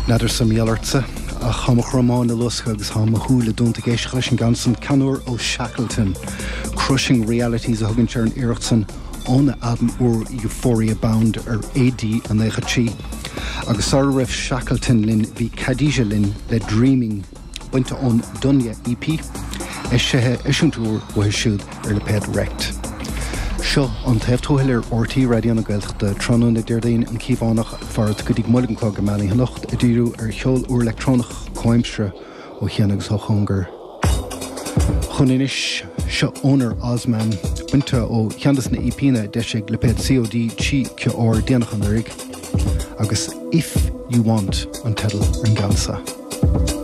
Nadidir sa míallartsa a chamach Román na lusca agus ha mahúla dúnta géis leis an gansan Canúr ó Shackleton, Crushing Realities a thugann sé an iirechtsan óna adam úr Euphoria Bound AD an éigetí. Agus ar raibh Shackleton linn bhí Khadija linn le Dreaming buinte ón Dunya EP is sethe isiúntúr bhuaithe siúd le Ped Rect. Seo an taobhtóthail RT Radio na Gaeltachta trónú na Deardain an cíomhánach farad go dtí muilgancá go mealaí hanacht a dtíú cheol úr electrónach coimsre ó cheannagus ó chungar. Chuninis seo ónar Osman buinte ó cheandas na EP-na deisig le Ped COD tí ceár déanach an rig agus If You Want an tedal an gansa.